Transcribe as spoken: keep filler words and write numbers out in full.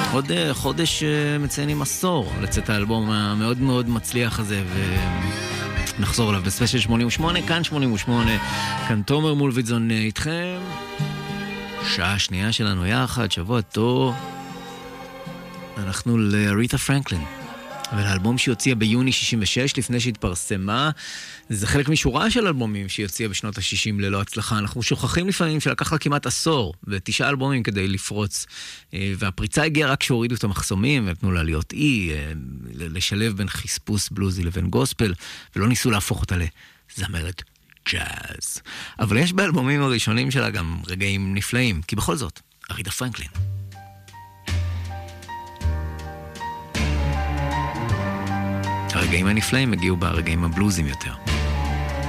עוד חודש מציינים עשור לצאת האלבום המאוד מאוד מצליח הזה, ונחזור אליו בספיישל שמונים ושמונה, כאן שמונים ושמונה, כאן תומר מולביטזון איתכם. שעה שנייה שלנו יחד, שבוע טוב. אנחנו לריטה פרנקלין, ולאלבום שהיא הוציאה ביוני שישים ושש, לפני שהתפרסמה. זה חלק משורה של אלבומים שהיא הוציאה בשנות ה-שישים ללא הצלחה. אנחנו שוכחים לפעמים שלקח לה כמעט עשור, ותשעה אלבומים כדי לפרוץ. והפריצה הגיעה רק שהורידו את המחסומים, ונתנו לה להיות אי, לשלב בין חספוס בלוזי לבין גוספל, ולא ניסו להפוך אותה לזמרת ג'אז. אבל יש באלבומים הראשונים שלה גם רגעים נפלאים, כי בכל זאת, אריתה פרנקלין. הרגעים הנפלאים הגיעו ברגעים הבלוזים יותר.